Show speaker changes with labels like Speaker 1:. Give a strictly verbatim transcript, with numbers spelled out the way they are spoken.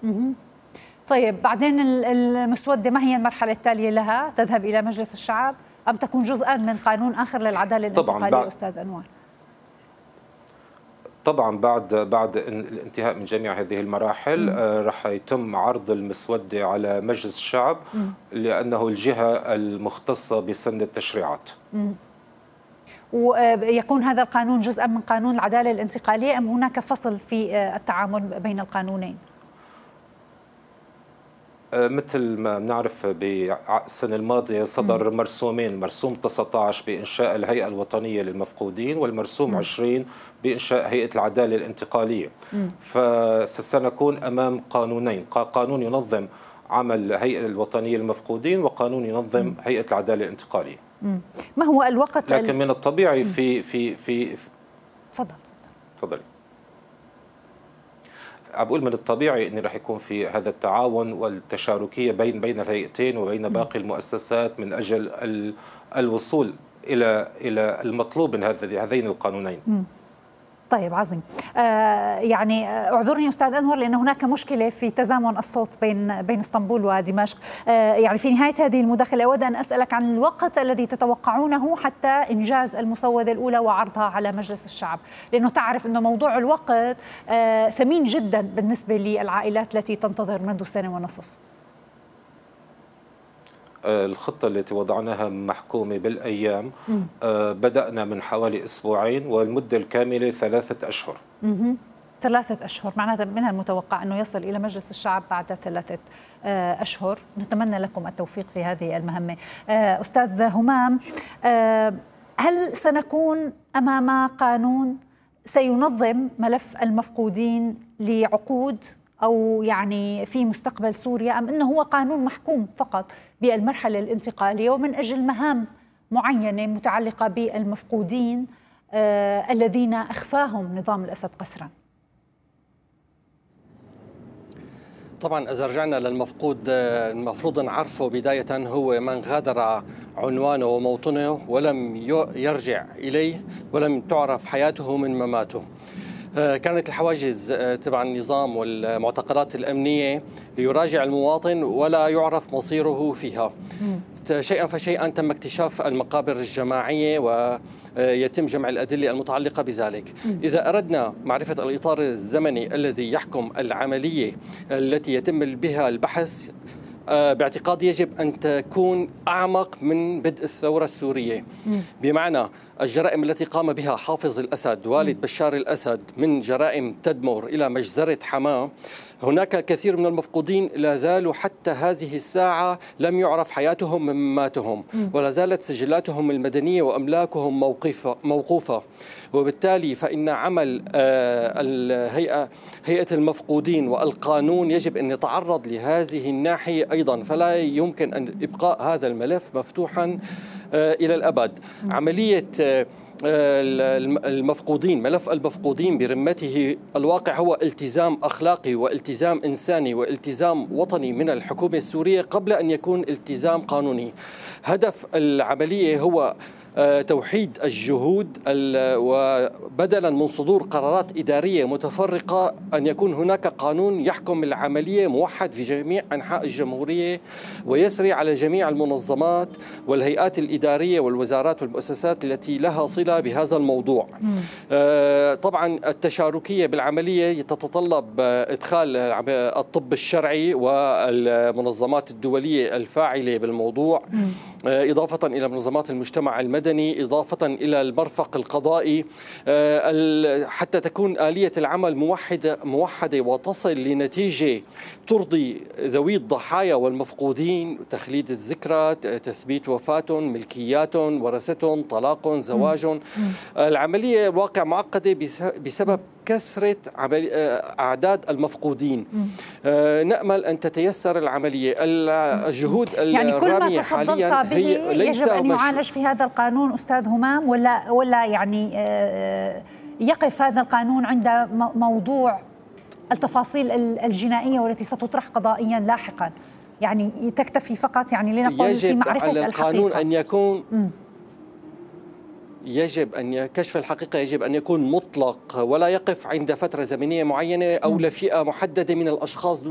Speaker 1: مه. طيب بعدين المسودة ما هي المرحلة التالية لها؟ تذهب إلى مجلس الشعب أم تكون جزءا من قانون آخر للعدالة الانتقالية أستاذ أنور؟
Speaker 2: طبعا بعد بعد الانتهاء من جميع هذه المراحل آه راح يتم عرض المسودة على مجلس الشعب م. لأنه الجهة المختصة بسن التشريعات. م.
Speaker 1: ويكون هذا القانون جزءا من قانون العدالة الانتقالية أم هناك فصل في التعامل بين القانونين؟
Speaker 2: مثل ما بنعرف بالسنة الماضية صدر م. مرسومين، مرسوم تسعة عشر بإنشاء الهيئة الوطنية للمفقودين والمرسوم م. عشرين بإنشاء هيئة العدالة الانتقالية. م. فسنكون أمام قانونين، قانون ينظم عمل الهيئة الوطنية للمفقودين وقانون ينظم م. هيئة العدالة الانتقالية.
Speaker 1: م. ما هو الوقت؟
Speaker 2: لكن من الطبيعي في في في
Speaker 1: تفضل
Speaker 2: تفضلي. عم بقول من الطبيعي ان رح يكون في هذا التعاون والتشاركيه بين بين الهيئتين وبين باقي المؤسسات من اجل الوصول الى الى المطلوب من هذين القانونين. م.
Speaker 1: طيب عظيم. آه يعني اعذرني استاذ انور لان هناك مشكله في تزامن الصوت بين بين اسطنبول ودمشق. آه يعني في نهايه هذه المداخله اود ان اسالك عن الوقت الذي تتوقعونه حتى انجاز المسوده الاولى وعرضها على مجلس الشعب، لانه تعرف انه موضوع الوقت آه ثمين جدا بالنسبه للعائلات التي تنتظر منذ سنه ونصف.
Speaker 2: الخطة التي وضعناها محكومة بالأيام. آه بدأنا من حوالي أسبوعين والمدة الكاملة ثلاثة أشهر.
Speaker 1: مه. ثلاثة أشهر معناتها من المتوقع أنه يصل إلى مجلس الشعب بعد ثلاثة آه أشهر. نتمنى لكم التوفيق في هذه المهمة. آه أستاذ همام، آه هل سنكون أمام قانون سينظم ملف المفقودين لعقود أو يعني في مستقبل سوريا، أم أنه هو قانون محكوم فقط بالمرحلة الانتقالية ومن أجل مهام معينة متعلقة بالمفقودين آه الذين أخفاهم نظام الأسد قسرا؟
Speaker 3: طبعا إذا رجعنا للمفقود المفروض نعرفه بداية هو من غادر عنوانه وموطنه ولم يرجع إليه ولم تعرف حياته من مماته. كانت الحواجز تبع النظام والمعتقلات الأمنية يراجع المواطن ولا يعرف مصيره فيها. شيئا فشيئا تم اكتشاف المقابر الجماعية ويتم جمع الأدلة المتعلقة بذلك. إذا أردنا معرفة الإطار الزمني الذي يحكم العملية التي يتم بها البحث، باعتقادي يجب أن تكون أعمق من بدء الثورة السورية. بمعنى الجرائم التي قام بها حافظ الأسد والد بشار الأسد من جرائم تدمر إلى مجزرة حماة، هناك الكثير من المفقودين لا زالوا حتى هذه الساعة لم يعرف حياتهم من مماتهم، ولا زالت سجلاتهم المدنية وأملاكهم موقوفة موقوفة. وبالتالي فإن عمل الهيئة هيئة المفقودين والقانون يجب أن يتعرض لهذه الناحية أيضا، فلا يمكن أن إبقاء هذا الملف مفتوحا إلى الأبد. عملية المفقودين، ملف المفقودين برمته الواقع هو التزام أخلاقي والتزام إنساني والتزام وطني من الحكومة السورية قبل أن يكون التزام قانوني. هدف العملية هو توحيد الجهود، وبدلا من صدور قرارات إدارية متفرقة أن يكون هناك قانون يحكم العملية موحد في جميع أنحاء الجمهورية ويسري على جميع المنظمات والهيئات الإدارية والوزارات والمؤسسات التي لها صلة بهذا الموضوع. طبعا التشاركية بالعملية تتطلب إدخال الطب الشرعي والمنظمات الدولية الفاعلة بالموضوع، إضافة إلى منظمات المجتمع المدني، إضافة إلى المرفق القضائي، حتى تكون آلية العمل موحدة موحدة وتصل لنتيجة ترضي ذوي الضحايا والمفقودين، تخليد الذكرى، تثبيت وفاتهم، ملكياتهم، ورثتهم، طلاق، زواج. العملية واقع معقدة بسبب كثرة أعداد المفقودين. نأمل أن تتيسر العملية. الجهود
Speaker 1: يعني كل ما
Speaker 3: حاليا
Speaker 1: به يجب أن يعالج في هذا القانون أستاذ همام، ولا ولا يعني يقف هذا القانون عند موضوع التفاصيل الجنائية والتي ستطرح قضائيا لاحقا؟ يعني تكتفي فقط يعني لنقول في معرفة الحقيقة.
Speaker 3: يجب على القانون أن يكون م. يجب أن كشف الحقيقة يجب أن يكون مطلق ولا يقف عند فترة زمنية معينة أو لفئة محددة من الأشخاص.